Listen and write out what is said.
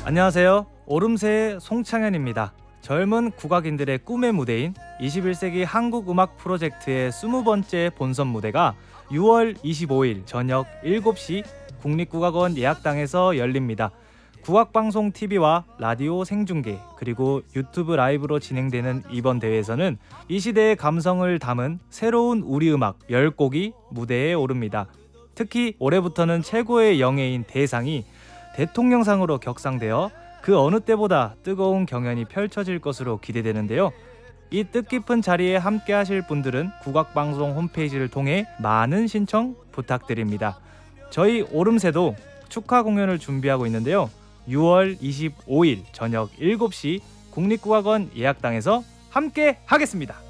안녕하세요. 오름세의 송창현입니다. 젊은 국악인들의 꿈의 무대인 21세기 한국음악 프로젝트의 20번째 본선 무대가 6월 25일 저녁 7시 국립국악원 예약당에서 열립니다. 국악방송 TV와 라디오 생중계 그리고 유튜브 라이브로 진행되는 이번 대회에서는 이 시대의 감성을 담은 새로운 우리 음악 10곡이 무대에 오릅니다. 특히 올해부터는 최고의 영예인 대상이 대통령상으로 격상되어 그 어느 때보다 뜨거운 경연이 펼쳐질 것으로 기대되는데요. 이 뜻깊은 자리에 함께 하실 분들은 국악방송 홈페이지를 통해 많은 신청 부탁드립니다. 저희 오름세도 축하 공연을 준비하고 있는데요. 6월 25일 저녁 7시 국립국악원 예약당에서 함께 하겠습니다.